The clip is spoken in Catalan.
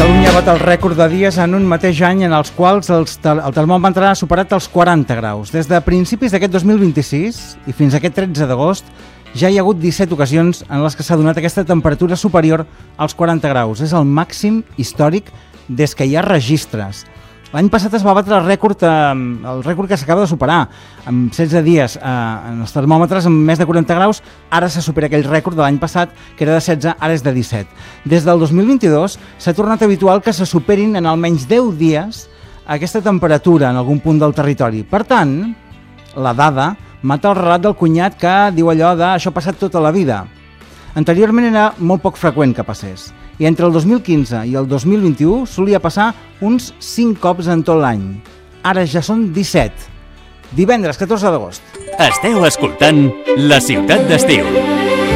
Catalunya bat el rècord de dies en un mateix any en els quals el termòmetre ha superat els 40 graus. Des de principis d'aquest 2026 i fins a aquest 13 d'agost ja hi ha hagut 17 ocasions en les que s'ha donat aquesta temperatura superior als 40 graus. És el màxim històric des que hi ha registres. L'any passat es va batre el rècord que s'acaba de superar, amb 16 dies en els termòmetres amb més de 40 graus. Ara se supera aquell rècord de l'any passat, que era de 16, ara és de 17. Des del 2022 s'ha tornat habitual que se superin en almenys 10 dies aquesta temperatura en algun punt del territori. Per tant, la dada mata el relat del cunyat que diu allò de «això ha passat tota la vida». Anteriorment era molt poc freqüent que passés, i entre el 2015 i el 2021 solia passar uns 5 cops en tot l'any. Ara ja són 17. Divendres, 14 d'agost. Esteu escoltant La Ciutat d'Estiu.